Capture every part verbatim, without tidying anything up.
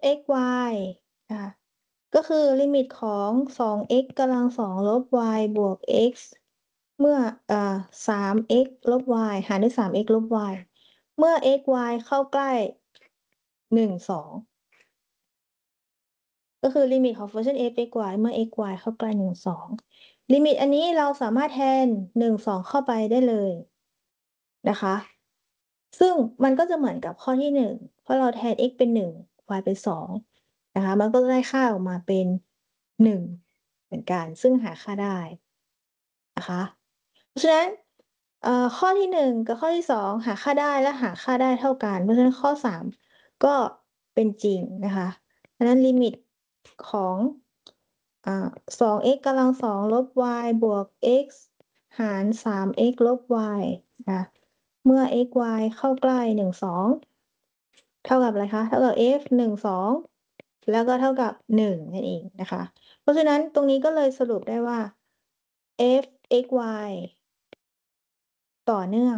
f(x,y) นะคะก็คือลิมิตของ สอง x กำลัง สอง ลบ y บวก x เมื่ออ่า สาม x ลบ y หารด้วย สาม x ลบ y เมื่อ x, y เข้าใกล้ หนึ่ง สอง ก็คือลิมิตของฟังก์ชัน f(x, y) เมื่อ x, y เข้าใกล้ หนึ่ง สอง ลิมิตอันนี้เราสามารถแทน หนึ่ง สอง เข้าไปได้เลยนะคะ ซึ่งมันก็จะเหมือนกับข้อที่ หนึ่ง เพราะเราแทน x เป็น หนึ่ง y เป็น สอง นะคะ มันก็จะได้ค่าออกมาเป็น หนึ่ง เหมือนกัน ซึ่งหาค่าได้นะคะ เพราะฉะนั้น เอ่อ ข้อที่ หนึ่ง กับข้อที่ สอง หาค่าได้และหาค่าได้เท่ากัน เพราะฉะนั้นข้อ สาม ก็เป็นจริงนะคะ เพราะฉะนั้นลิมิตของ อ่า สอง x กำลัง สอง ลบ y บวก x หาร สาม x ลบ y นะ เมื่อ x, y เข้าใกล้ หนึ่ง สอง เท่ากับอะไรคะ เท่ากับ f หนึ่ง สอง แล้วก็เท่ากับ หนึ่ง นั่นเองนะคะ เพราะฉะนั้นตรงนี้ก็เลยสรุปได้ว่า f(x, y) ต่อเนื่อง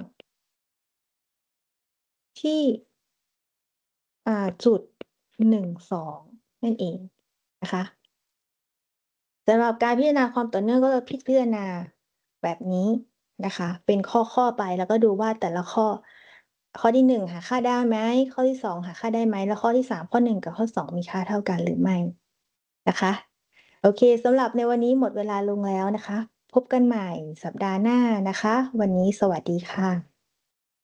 ที่ อ่า จุด หนึ่ง สอง นั่นเองนะคะ สำหรับการพิจารณาความต่อเนื่อง ก็จะพิจารณาแบบนี้นะคะ เป็นข้อ ๆ ไป แล้วก็ดูว่าแต่ละข้อ ข้อที่ หนึ่ง หาค่าได้ไหม ข้อที่ สอง หาค่าได้ไหม แล้วข้อที่ สาม ข้อ หนึ่ง กับข้อ สอง มีค่าเท่ากันหรือไม่นะคะ โอเค สำหรับในวันนี้หมดเวลาลงแล้วนะคะ พบกันใหม่สัปดาห์หน้านะคะ วันนี้สวัสดีค่ะ